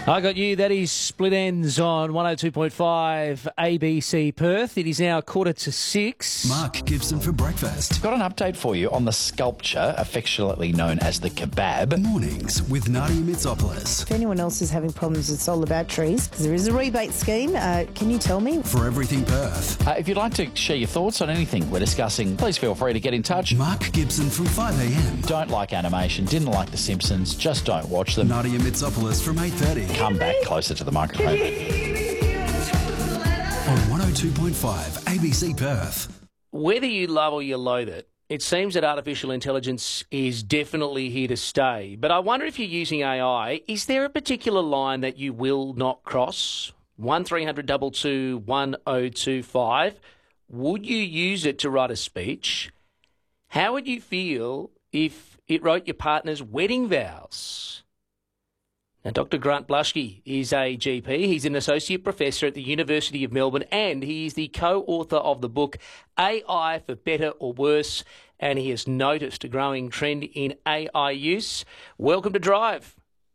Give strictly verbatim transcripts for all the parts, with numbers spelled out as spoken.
I got you. That is Split Ends on one oh two point five A B C Perth. It is now quarter to six. Mark Gibson for breakfast. Got an update for you on the sculpture affectionately known as the kebab. Mornings with Nadia Mitsopoulos. If anyone else is having problems with solar batteries, because there is a rebate scheme, uh, can you tell me? For everything Perth. Uh, if you'd like to share your thoughts on anything we're discussing, please feel free to get in touch. Mark Gibson from five a m. Don't like animation, didn't like The Simpsons, just don't watch them. Nadia Mitsopoulos from eight thirty. Come back closer to the microphone. On one oh two point five A B C Perth. Whether you love or you loathe it, it seems that artificial intelligence is definitely here to stay. But I wonder if you're using A I, is there a particular line that you will not cross? one three hundred two two one oh two five. Would you use it to write a speech? How would you feel if it wrote your partner's wedding vows? Now, Doctor Grant Blushke is a G P. He's an associate professor at the University of Melbourne, and he is the co-author of the book A I for Better or Worse, and he has noticed a growing trend in A I use. Welcome to Drive.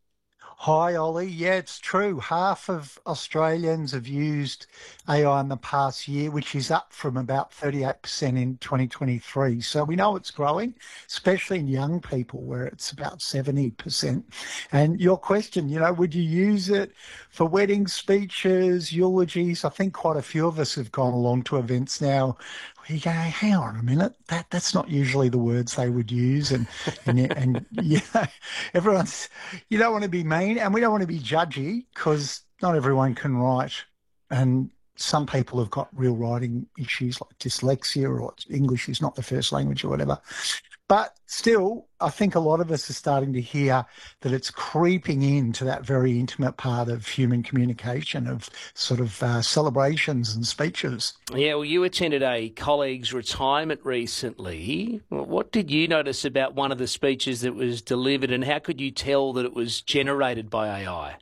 Hi, Ollie. Yeah, it's true. Half of Australians have used A I in the past year, which is up from about thirty-eight percent in twenty twenty-three. So we know it's growing, especially in young people, where it's about seventy percent. And your question, you know, would you use it for wedding speeches, eulogies? I think quite a few of us have gone along to events now. You go, hang on a minute, that that's not usually the words they would use. And, and, and you know, everyone's, you don't want to be mean and we don't want to be judgy because not everyone can write. And some people have got real writing issues like dyslexia or English is not the first language or whatever. But still, I think a lot of us are starting to hear that it's creeping into that very intimate part of human communication, of sort of uh, celebrations and speeches. Yeah, well, you attended a colleague's retirement recently. What did you notice about one of the speeches that was delivered, and how could you tell that it was generated by A I?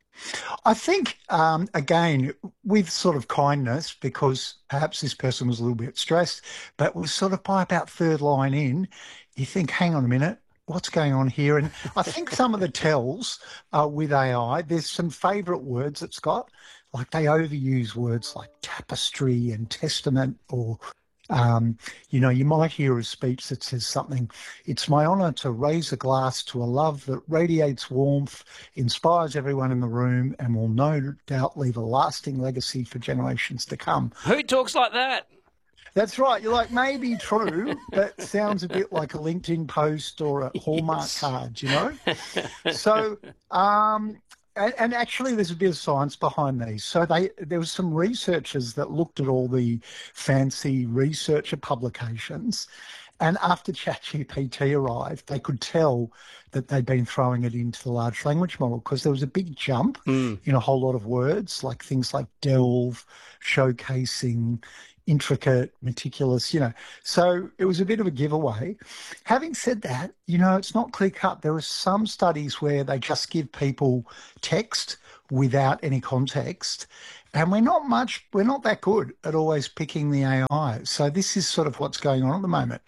I think, um, again, with sort of kindness, because perhaps this person was a little bit stressed, but was sort of by about third line in, you think, hang on a minute, what's going on here? And I think some of the tells uh, with A I, there's some favourite words it's got, like they overuse words like tapestry and testament or Um, you know, you might hear a speech that says something, it's my honour to raise a glass to a love that radiates warmth, inspires everyone in the room and will no doubt leave a lasting legacy for generations to come. Who talks like that? That's right. You're like, maybe true, but sounds a bit like a LinkedIn post or a Hallmark yes. card, you know? So, um, And, and actually, there's a bit of science behind these. So they there was some researchers that looked at all the fancy researcher publications, and after ChatGPT arrived, they could tell that they'd been throwing it into the large language model because there was a big jump mm. in a whole lot of words, like things like delve, showcasing, intricate, meticulous, you know. So it was a bit of a giveaway. Having said that, you know, it's not clear cut. There are some studies where they just give people text without any context. And we're not much, we're not that good at always picking the A I. So this is sort of what's going on at the moment.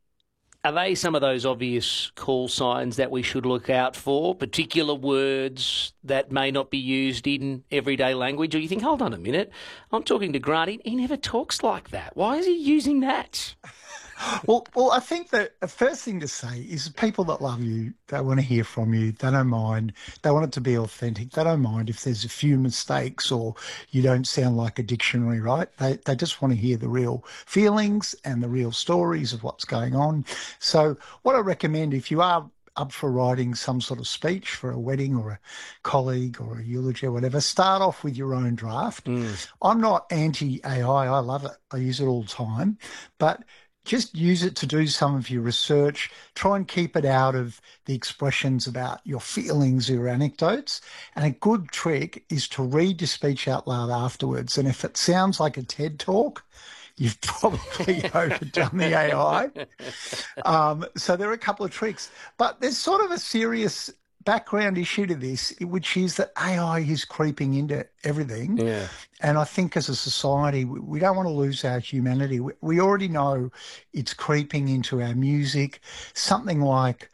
Are they some of those obvious call signs that we should look out for, particular words that may not be used in everyday language? Or you think, hold on a minute, I'm talking to Grant, he, he never talks like that. Why is he using that? Well, well, I think that the first thing to say is people that love you, they want to hear from you. They don't mind. They want it to be authentic. They don't mind if there's a few mistakes or you don't sound like a dictionary, right? They they just want to hear the real feelings and the real stories of what's going on. So what I recommend, if you are up for writing some sort of speech for a wedding or a colleague or a eulogy or whatever, start off with your own draft. Mm. I'm not anti-A I. I love it. I use it all the time. But just use it to do some of your research. Try and keep it out of the expressions about your feelings or your anecdotes. And a good trick is to read your speech out loud afterwards. And if it sounds like a TED Talk, you've probably overdone the A I. Um, so there are a couple of tricks. But there's sort of a serious background issue to this, which is that A I is creeping into everything. Yeah. And I think as a society, we don't want to lose our humanity. We already know it's creeping into our music. Something like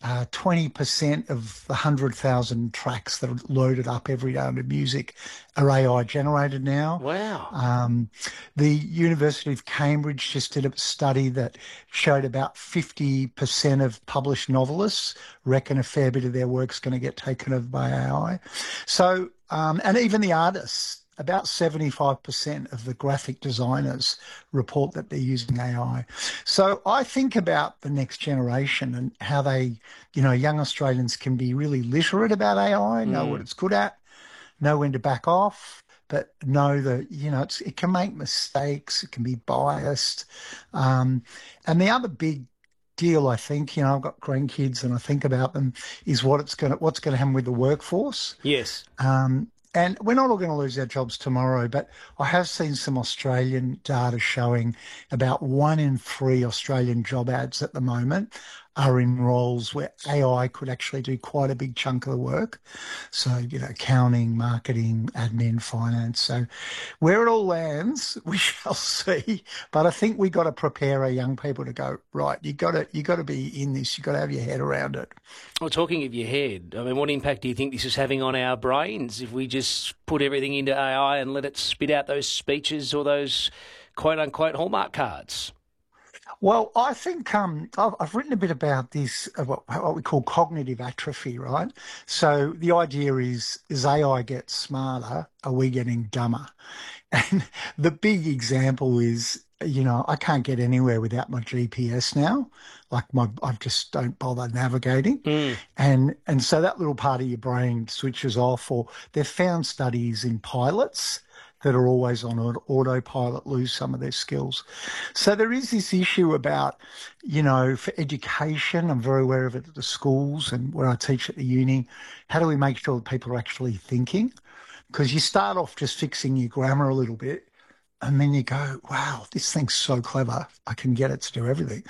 uh, twenty percent of the one hundred thousand tracks that are loaded up every day under music are A I generated now. Wow. Um, the University of Cambridge just did a study that showed about fifty percent of published novelists reckon a fair bit of their work's going to get taken over by A I. So, um, and even the artists, about seventy-five percent of the graphic designers report that they're using A I. So I think about the next generation and how they, you know, young Australians can be really literate about A I, know what it's good at, know when to back off, but know that, you know, it's, it can make mistakes, it can be biased. Um, and the other big deal, I think, you know, I've got grandkids and I think about them, is what it's going to, what's going to happen with the workforce. Yes. Um, and we're not all going to lose our jobs tomorrow, but I have seen some Australian data showing about one in three Australian job ads at the moment are in roles where A I could actually do quite a big chunk of the work. So, you know, accounting, marketing, admin, finance. So where it all lands, we shall see. But I think we got to prepare our young people to go, right, you got to, you got to be in this. You got to have your head around it. Well, talking of your head, I mean, what impact do you think this is having on our brains if we just put everything into A I and let it spit out those speeches or those quote-unquote Hallmark cards? Well, I think um, I've, I've written a bit about this, uh, what, what we call cognitive atrophy, right? So the idea is, as A I gets smarter, are we getting dumber? And the big example is, you know, I can't get anywhere without my G P S now. Like my, I just don't bother navigating. Mm. And, and so that little part of your brain switches off, or they've found studies in pilots that are always on autopilot lose some of their skills. So there is this issue about, you know, for education, I'm very aware of it at the schools and where I teach at the uni, how do we make sure that people are actually thinking? Because you start off just fixing your grammar a little bit, and then you go, wow, this thing's so clever. I can get it to do everything.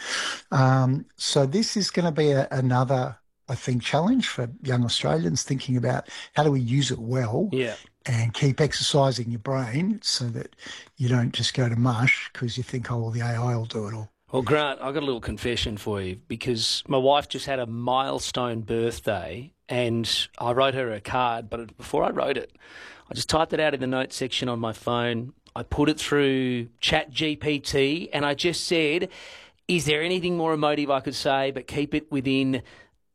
Um, so this is going to be a, another, I think, challenge for young Australians, thinking about how do we use it well. Yeah. And keep exercising your brain so that you don't just go to mush because you think, oh, well, the A I will do it all. Well, Grant, I've got a little confession for you, because my wife just had a milestone birthday and I wrote her a card, but before I wrote it, I just typed it out in the notes section on my phone. I put it through Chat G P T and I just said, is there anything more emotive I could say, but keep it within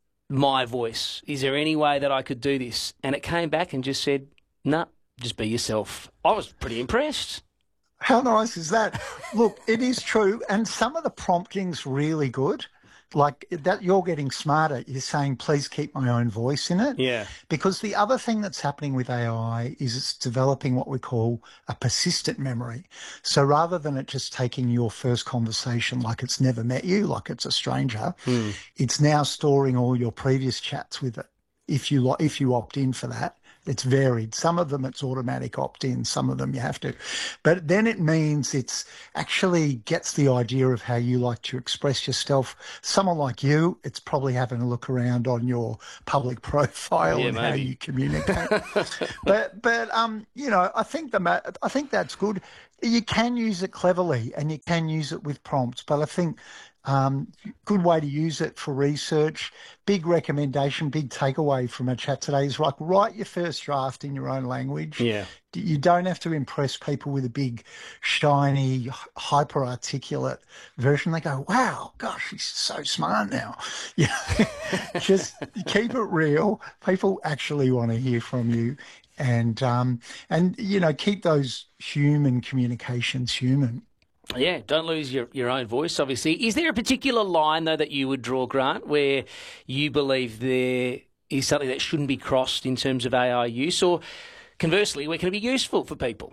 my voice? Is there any way that I could do this? And it came back and just said, no, nah, just be yourself. I was pretty impressed. How nice is that? Look, it is true. And some of the prompting's really good. Like that, you're getting smarter. You're saying, please keep my own voice in it. Yeah. Because the other thing that's happening with A I is it's developing what we call a persistent memory. So rather than it just taking your first conversation like it's never met you, like it's a stranger, hmm. it's now storing all your previous chats with it. If you if you opt in for that. It's varied. Some of them it's automatic opt-in, some of them you have to. But then it means it's actually gets the idea of how you like to express yourself. Someone like you, it's probably having a look around on your public profile yeah, and maybe. how you communicate. but but um, you know, I think the I think that's good. You can use it cleverly and you can use it with prompts, but I think Um, good way to use it for research. Big recommendation, big takeaway from a chat today is like write your first draft in your own language. Yeah. You don't have to impress people with a big, shiny, hyper articulate version. They go, wow, gosh, he's so smart now. Yeah. Just keep it real. People actually want to hear from you. And, um, and, you know, keep those human communications human. Yeah, don't lose your, your own voice, obviously. Is there a particular line, though, that you would draw, Grant, where you believe there is something that shouldn't be crossed in terms of A I use? Or conversely, where can it be useful for people?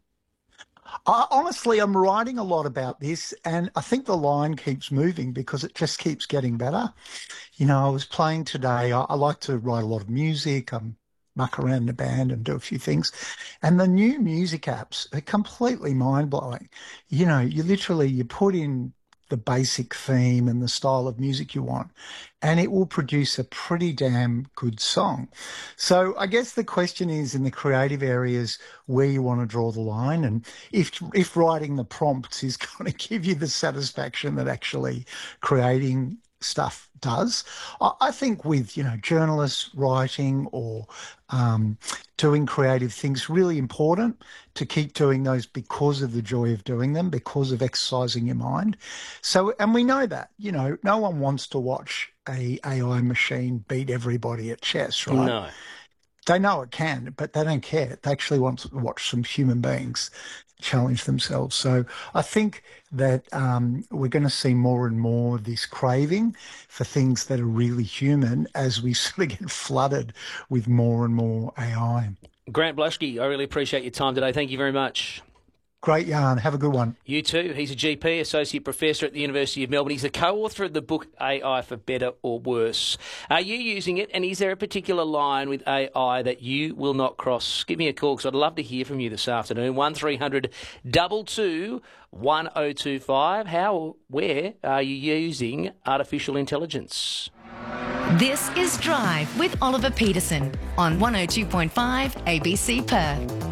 I, honestly, I'm writing a lot about this, and I think the line keeps moving because it just keeps getting better. You know, I was playing today. I, I like to write a lot of music. I'm muck around in the band and do a few things. And the new music apps are completely mind-blowing. You know, you literally, you put in the basic theme and the style of music you want, and it will produce a pretty damn good song. So I guess the question is in the creative areas where you want to draw the line, and if if writing the prompts is going to give you the satisfaction that actually creating stuff does. I, I think with, you know, journalists writing or um, doing creative things, really important to keep doing those because of the joy of doing them, because of exercising your mind. So, and we know that, you know, no one wants to watch a AI machine beat everybody at chess, right? No. They know it can, but they don't care. They actually want to watch some human beings challenge themselves. So I think that um, we're going to see more and more of this craving for things that are really human as we sort of get flooded with more and more A I. Grant Blushke, I really appreciate your time today. Thank you very much. Great yarn. Have a good one. You too. He's a G P, Associate Professor at the University of Melbourne. He's the co-author of the book A I for Better or Worse. Are you using it, and is there a particular line with A I that you will not cross? Give me a call because I'd love to hear from you this afternoon. one three hundred two two one oh two five. How, where are you using artificial intelligence? This is Drive with Oliver Peterson on one oh two point five A B C Perth.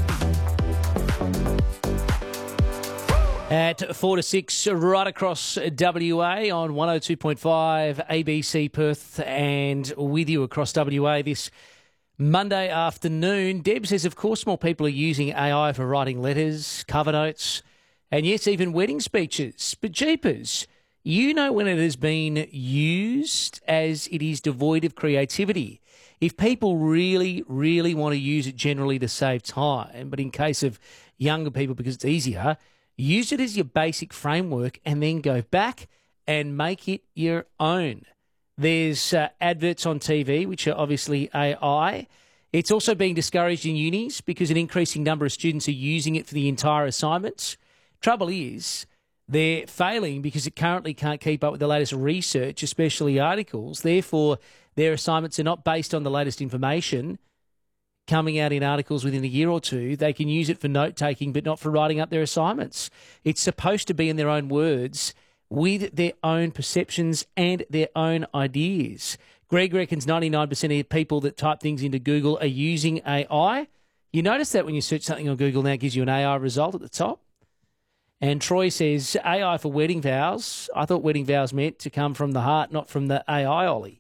At four to six, right across W A on one oh two point five A B C Perth, and with you across W A this Monday afternoon. Deb says, of course, more people are using A I for writing letters, cover notes, and yes, even wedding speeches. But jeepers, you know when it has been used as it is devoid of creativity. If people really, really want to use it generally to save time, but in case of younger people because it's easier, use it as your basic framework and then go back and make it your own. There's uh, adverts on T V, which are obviously A I. It's also being discouraged in unis because an increasing number of students are using it for the entire assignments. Trouble is, they're failing because it currently can't keep up with the latest research, especially articles. Therefore, their assignments are not based on the latest information coming out in articles within a year or two. They can use it for note-taking, but not for writing up their assignments. It's supposed to be in their own words, with their own perceptions and their own ideas. Greg reckons ninety-nine percent of people that type things into Google are using A I. You notice that when you search something on Google now, it gives you an A I result at the top. And Troy says, A I for wedding vows. I thought wedding vows meant to come from the heart, not from the A I, Ollie.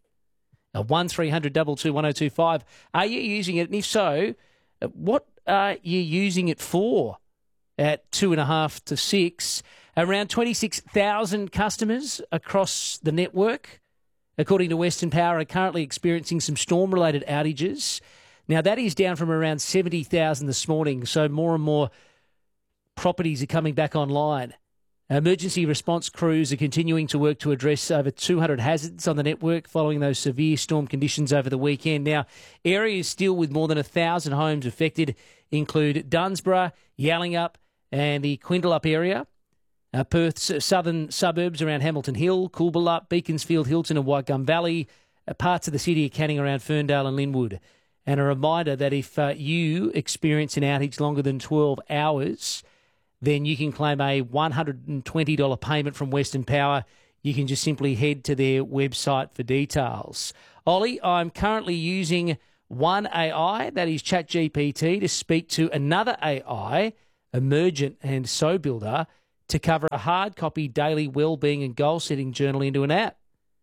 one three hundred two two one oh two five. Are you using it? And if so, what are you using it for? At two and a half to six, around twenty-six thousand customers across the network, according to Western Power, are currently experiencing some storm-related outages. Now, that is down from around seventy thousand this morning, so more and more properties are coming back online. Emergency response crews are continuing to work to address over two hundred hazards on the network following those severe storm conditions over the weekend. Now, areas still with more than one thousand homes affected include Dunsborough, Yallingup and the Quindalup area, uh, Perth's southern suburbs around Hamilton Hill, Coolbalup, Beaconsfield, Hilton and Whitegum Valley, uh, parts of the city of Canning around Ferndale and Linwood. And a reminder that if uh, you experience an outage longer than twelve hours, then you can claim a one hundred twenty dollars payment from Western Power. You can just simply head to their website for details. Ollie, I'm currently using one A I, that is ChatGPT, to speak to another A I, Emergent and So Builder, to cover a hard copy daily wellbeing and goal setting journal into an app.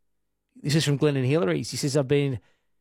This is from Glennon Hillary's. He says, I've been,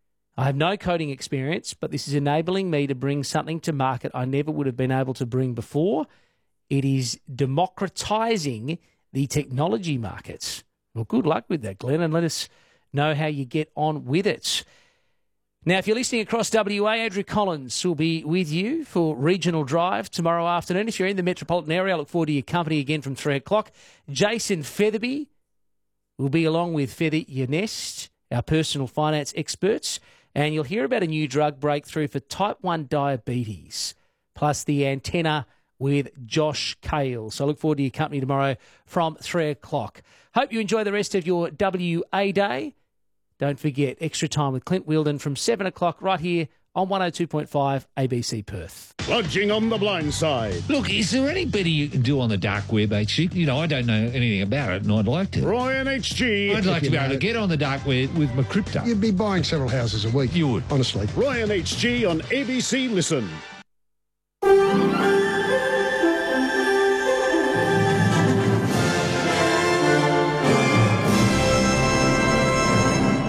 I have no coding experience, but this is enabling me to bring something to market I never would have been able to bring before. It is democratising the technology markets. Well, good luck with that, Glenn, and let us know how you get on with it. Now, if you're listening across W A, Andrew Collins will be with you for Regional Drive tomorrow afternoon. If you're in the metropolitan area, I look forward to your company again from three o'clock. Jason Featherby will be along with Feather Your Nest, our personal finance experts, and you'll hear about a new drug breakthrough for type one diabetes, plus the antenna with Josh Cale. So I look forward to your company tomorrow from three o'clock. Hope you enjoy the rest of your W A day. Don't forget, extra time with Clint Wheeldon from seven o'clock right here on one oh two point five A B C Perth. Lodging on the blind side. Look, is there any better you can do on the dark web, H G? You know, I don't know anything about it, and I'd like to. Ryan H G. I'd like to be able to get on the dark web with my crypto. You'd be buying several houses a week. You would. Honestly. Ryan H G on A B C Listen.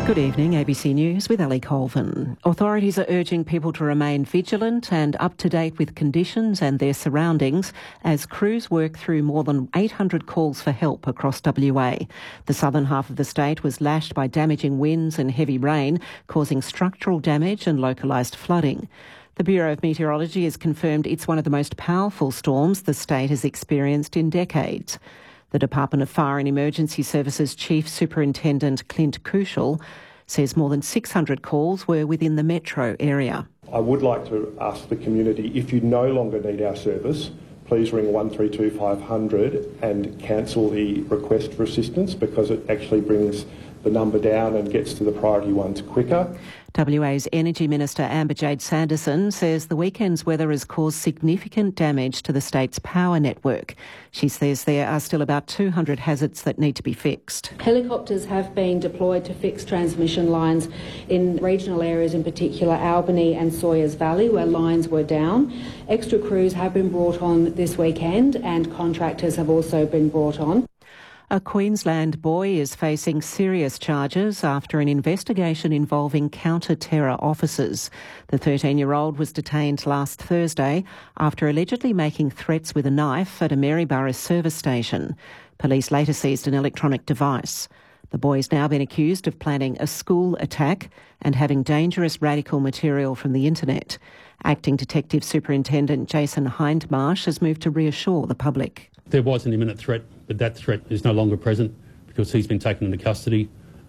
Good evening, A B C News with Ali Colvin. Authorities are urging people to remain vigilant and up to date with conditions and their surroundings as crews work through more than eight hundred calls for help across W A. The southern half of the state was lashed by damaging winds and heavy rain, causing structural damage and localised flooding. The Bureau of Meteorology has confirmed it's one of the most powerful storms the state has experienced in decades. The Department of Fire and Emergency Services Chief Superintendent Clint Kushel says more than six hundred calls were within the metro area. I would like to ask the community, if you no longer need our service, please ring one three two five hundred and cancel the request for assistance, because it actually brings the number down and gets to the priority ones quicker. W A's Energy Minister Amber-Jade Sanderson says the weekend's weather has caused significant damage to the state's power network. She says there are still about two hundred hazards that need to be fixed. Helicopters have been deployed to fix transmission lines in regional areas, in particular Albany and Sawyers Valley, where lines were down. Extra crews have been brought on this weekend and contractors have also been brought on. A Queensland boy is facing serious charges after an investigation involving counter-terror officers. The thirteen-year-old was detained last Thursday after allegedly making threats with a knife at a Maryborough service station. Police later seized an electronic device. The boy has now been accused of planning a school attack and having dangerous radical material from the internet. Acting Detective Superintendent Jason Hindmarsh has moved to reassure the public. There was an imminent threat, but that threat is no longer present because he's been taken into custody.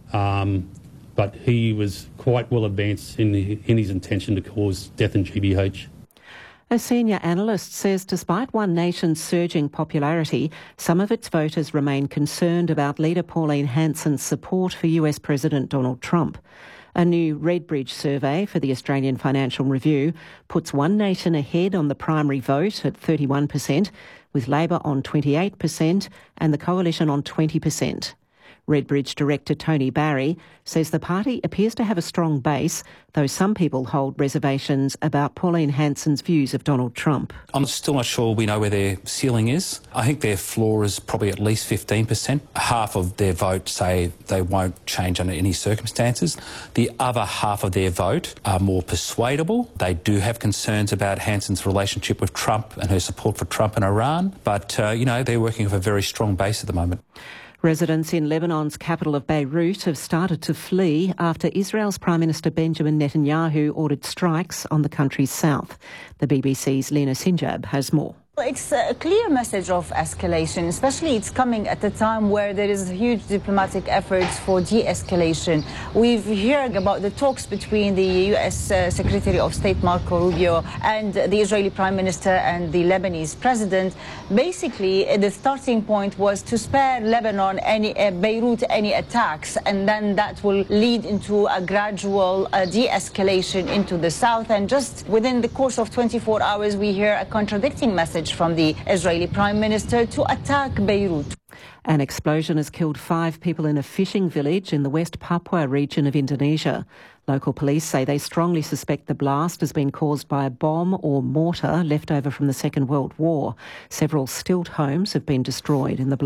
Um, but he was quite well advanced in, the, in his intention to cause death in G B H. A senior analyst says despite One Nation's surging popularity, some of its voters remain concerned about leader Pauline Hanson's support for U S President Donald Trump. A new Redbridge survey for the Australian Financial Review puts One Nation ahead on the primary vote at thirty-one percent, with Labor on twenty-eight percent and the Coalition on twenty percent. Redbridge director Tony Barry says the party appears to have a strong base, though some people hold reservations about Pauline Hanson's views of Donald Trump. I'm still not sure we know where their ceiling is. I think their floor is probably at least fifteen percent. Half of their vote say they won't change under any circumstances. The other half of their vote are more persuadable. They do have concerns about Hanson's relationship with Trump and her support for Trump and Iran, but, uh, you know, they're working with a very strong base at the moment. Residents in Lebanon's capital of Beirut have started to flee after Israel's Prime Minister Benjamin Netanyahu ordered strikes on the country's south. The B B C's Lena Sinjab has more. It's a clear message of escalation, especially it's coming at a time where there is huge diplomatic efforts for de-escalation. We've heard about the talks between the U S uh, Secretary of State Marco Rubio and the Israeli Prime Minister and the Lebanese President. Basically, the starting point was to spare Lebanon, any uh, Beirut, any attacks, and then that will lead into a gradual uh, de-escalation into the south. And just within the course of twenty-four hours, we hear a contradicting message from the Israeli Prime Minister to attack Beirut. An explosion has killed five people in a fishing village in the West Papua region of Indonesia. Local police say they strongly suspect the blast has been caused by a bomb or mortar left over from the Second World War. Several stilt homes have been destroyed in the blast.